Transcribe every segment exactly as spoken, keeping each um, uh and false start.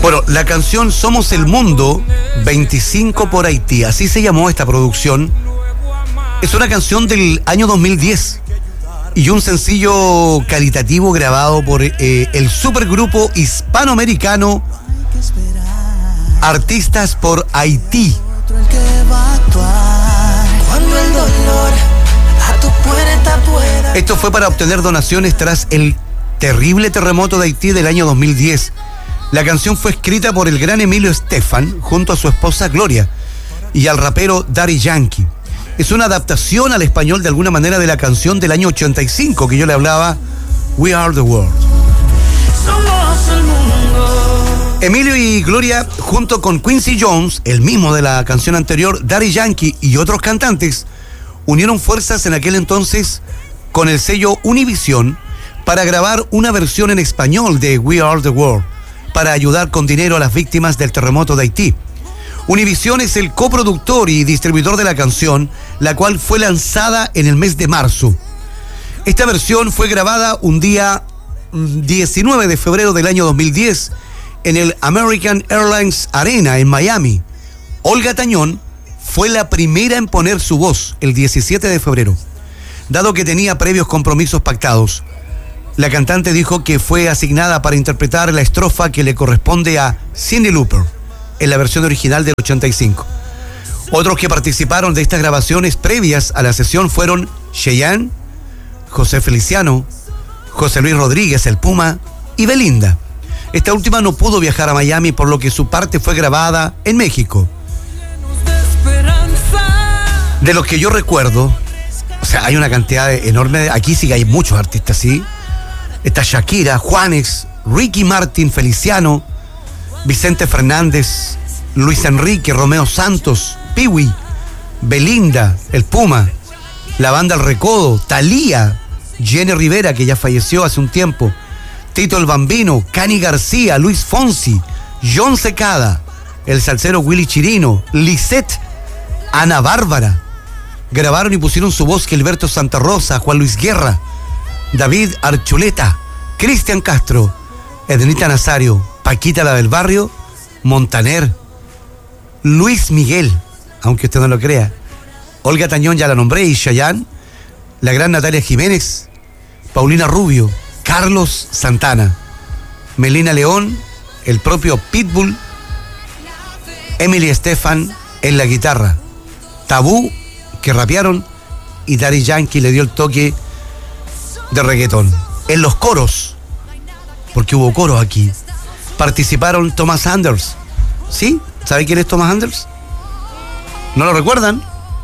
Bueno, la canción Somos el Mundo, veinticinco por Haití, así se llamó esta producción. Es una canción del año dos mil diez y un sencillo caritativo grabado por eh, el supergrupo hispanoamericano Artistas por Haití. Esto fue para obtener donaciones tras el terrible terremoto de Haití del año dos mil diez. La canción fue escrita por el gran Emilio Estefan junto a su esposa Gloria y al rapero Daddy Yankee. Es una adaptación al español de alguna manera de la canción del año ochenta y cinco que yo le hablaba, We Are the World. Somos el mundo. Emilio y Gloria, junto con Quincy Jones, el mismo de la canción anterior, Daddy Yankee y otros cantantes, unieron fuerzas en aquel entonces con el sello Univision para grabar una versión en español de We Are the World, para ayudar con dinero a las víctimas del terremoto de Haití. Univision es el coproductor y distribuidor de la canción, la cual fue lanzada en el mes de marzo. Esta versión fue grabada un día diecinueve de febrero del año dos mil diez en el American Airlines Arena en Miami. Olga Tañón fue la primera en poner su voz el diecisiete de febrero, dado que tenía previos compromisos pactados. La cantante dijo que fue asignada para interpretar la estrofa que le corresponde a Cyndi Lauper en la versión original del ochenta y cinco. Otros que participaron de estas grabaciones previas a la sesión fueron Cheyenne, José Feliciano, José Luis Rodríguez, el Puma, y Belinda. Esta última no pudo viajar a Miami, por lo que su parte fue grabada en México. De los que yo recuerdo, o sea, hay una cantidad enorme, de, aquí sí que hay muchos artistas, ¿sí? Está Shakira, Juanes, Ricky Martin, Feliciano, Vicente Fernández, Luis Enrique, Romeo Santos, Piwi, Belinda, el Puma, la banda El Recodo, Thalía, Jenny Rivera, que ya falleció hace un tiempo, Tito el Bambino, Cani García, Luis Fonsi, John Secada, el salsero Willy Chirino, Lisette, Ana Bárbara. Grabaron y pusieron su voz Gilberto Santa Rosa, Juan Luis Guerra, David Archuleta, Cristian Castro, Ednita Nazario, Paquita la del Barrio, Montaner, Luis Miguel, aunque usted no lo crea, Olga Tañón, ya la nombré, y Chayanne, la gran Natalia Jiménez, Paulina Rubio, Carlos Santana, Melina León, el propio Pitbull, Emily Estefan en la guitarra, Tabú, que rapearon, y Daddy Yankee le dio el toque de reggaetón. En los coros, porque hubo coros aquí, participaron Thomas Anders. ¿Sí? ¿Sabe quién es Thomas Anders? ¿No lo recuerdan?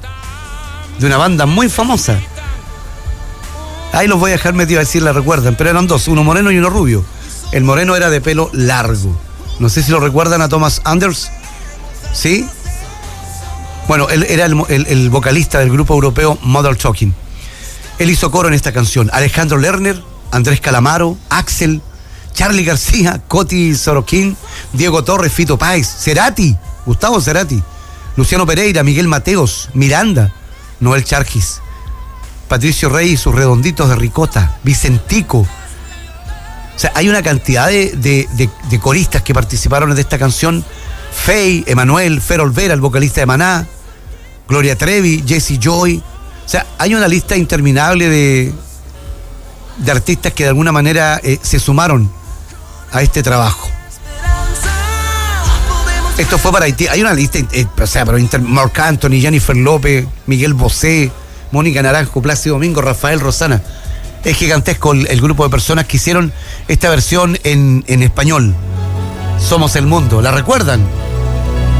De una banda muy famosa. Ahí los voy a dejar metidos a decir la recuerdan, pero eran dos, uno moreno y uno rubio. El moreno era de pelo largo. No sé si lo recuerdan a Thomas Anders. ¿Sí? Bueno, él era el, el, el vocalista del grupo europeo Mother Talking. Él hizo coro en esta canción. Alejandro Lerner, Andrés Calamaro, Axel, Charly García, Coti Sorokin, Diego Torres, Fito Páez, Cerati, Gustavo Cerati, Luciano Pereira, Miguel Mateos, Miranda, Noel Chargis, Patricio Rey y sus redonditos de ricota, Vicentico. O sea, hay una cantidad de, de, de, de coristas que participaron de esta canción. Faye, Emanuel, Fer Olvera, el vocalista de Maná, Gloria Trevi, Jesse Joy. O sea, hay una lista interminable de, de artistas que de alguna manera eh, se sumaron a este trabajo. Esto fue para Haití. Hay una lista, eh, o sea, pero inter, Marc Anthony, Jennifer López, Miguel Bosé, Mónica Naranjo, Plácido Domingo, Rafael Rosana. Es gigantesco el, el grupo de personas que hicieron esta versión en, en español. Somos el Mundo. ¿La recuerdan?